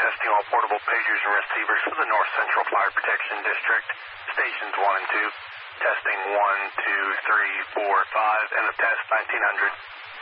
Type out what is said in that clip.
testing all portable pagers and receivers for the North Central Fire Protection District. Stations 1 and 2. Testing 1, 2, 3, 4, 5, and the test 1900.